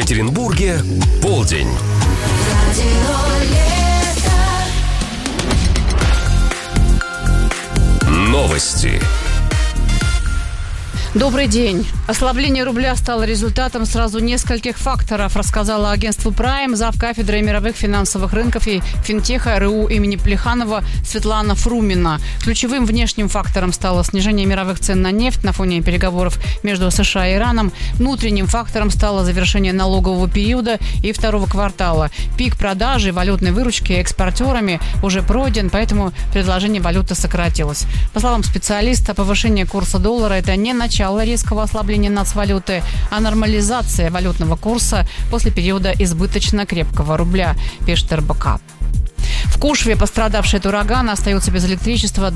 Екатеринбурге полдень. Новости. Добрый день. Ослабление рубля стало результатом сразу нескольких факторов, рассказала агентству Prime завкафедрой мировых финансовых рынков и финтеха РУ имени Плеханова Светлана Фрумина. Ключевым внешним фактором стало снижение мировых цен на нефть на фоне переговоров между США и Ираном. Внутренним фактором стало завершение налогового периода и второго квартала. Пик продажи валютной выручки экспортерами уже пройден, поэтому предложение валюты сократилось. По словам специалиста, повышение курса доллара – это не начало резкого ослабления нацвалюты, а нормализация валютного курса после периода избыточно крепкого рубля, пишет РБК. В Кушве, пострадавший от урагана, остается без электричества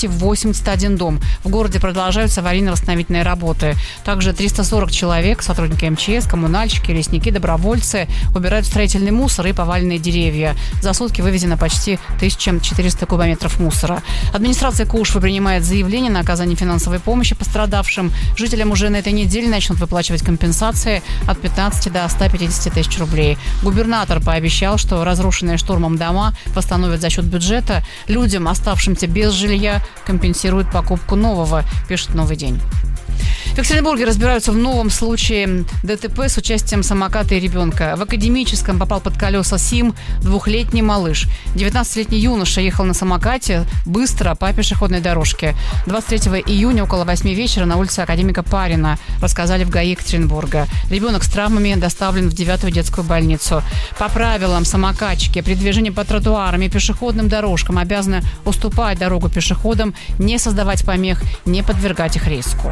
281 дом. В городе продолжаются аварийно-восстановительные работы. Также 340 человек, сотрудники МЧС, коммунальщики, лесники, добровольцы убирают строительный мусор и поваленные деревья. За сутки вывезено почти 1400 кубометров мусора. Администрация Кушвы принимает заявление на оказание финансовой помощи пострадавшим. Жителям уже на этой неделе начнут выплачивать компенсации от 15 до 150 тысяч рублей. Губернатор пообещал, что разрушенные штормом дома восстановят за счет бюджета. Людям, оставшимся без жилья, компенсируют покупку нового, пишет «Новый день». В Екатеринбурге разбираются в новом случае ДТП с участием самоката и ребенка. В Академическом попал под колеса Сим, 2-летний малыш. 19-летний юноша ехал на самокате быстро по пешеходной дорожке. 23 июня около 8 вечера на улице Академика Парина, рассказали в ГАИ Екатеринбурга. Ребенок с травмами доставлен в 9-ю детскую больницу. По правилам, самокатчики при движении по тротуарам и пешеходным дорожкам обязаны уступать дорогу пешеходам, не создавать помех, не подвергать их риску.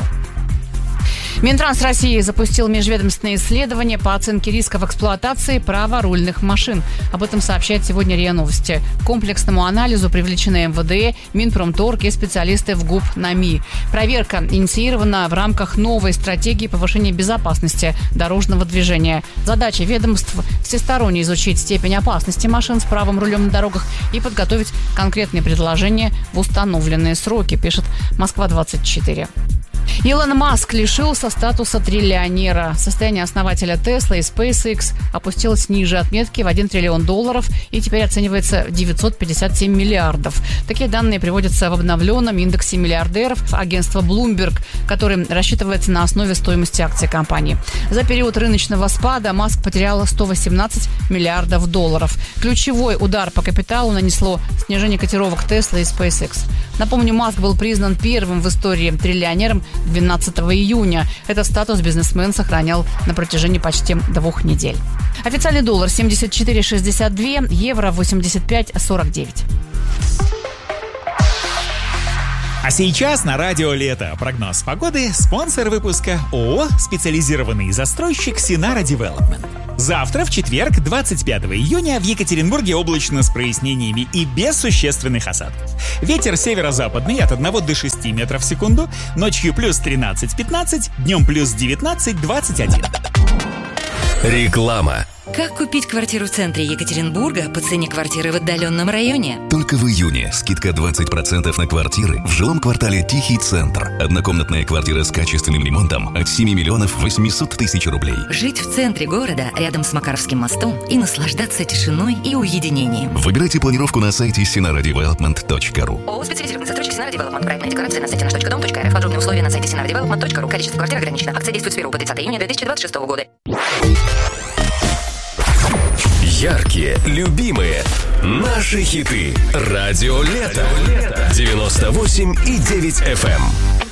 Минтранс России запустил межведомственное исследование по оценке рисков эксплуатации праворульных машин. Об этом сообщает сегодня РИА Новости. К комплексному анализу привлечены МВД, Минпромторг и специалисты в ГУП НАМИ. Проверка инициирована в рамках новой стратегии повышения безопасности дорожного движения. Задача ведомств – всесторонне изучить степень опасности машин с правым рулем на дорогах и подготовить конкретные предложения в установленные сроки, пишет Москва-24. Илон Маск лишился статуса триллионера. Состояние основателя Tesla и SpaceX опустилось ниже отметки в $1 триллион и теперь оценивается в 957 миллиардов. Такие данные приводятся в обновленном индексе миллиардеров агентства Bloomberg, который рассчитывается на основе стоимости акций компании. За период рыночного спада Маск потерял 118 миллиардов долларов. Ключевой удар по капиталу нанесло снижение котировок Tesla и SpaceX. Напомню, Маск был признан первым в истории триллионером 12 июня. Этот статус бизнесмен сохранял на протяжении почти 2 недель. Официальный доллар 74,62, евро 85,49. А сейчас на радио «Лето». Прогноз погоды, спонсор выпуска ООО «Специализированный застройщик Синара Девелопмент». Завтра, в четверг, 25 июня, в Екатеринбурге облачно с прояснениями и без существенных осадков. Ветер северо-западный от 1 до 6 метров в секунду, ночью плюс 13-15, днем плюс 19-21. Реклама. Как купить квартиру в центре Екатеринбурга по цене квартиры в отдаленном районе? Только в июне скидка 20% на квартиры в жилом квартале «Тихий центр». Однокомнатная квартира с качественным ремонтом от 7 миллионов 800 тысяч рублей. Жить в центре города, рядом с Макаровским мостом, и наслаждаться тишиной и уединением. Выбирайте планировку на сайте sinaradevelopment.ru. ООО «Специализированный застройщик Синара Девелопмент». Проектная декларация на сайте nаш.дом.рф. Подробные условия на сайте sinaradevelopment.ru. Количество квартир ограничено. Акция действует с 1 по 30 июня 2026 года. Яркие, любимые, наши хиты. Радио «Лето». 98,9 FM.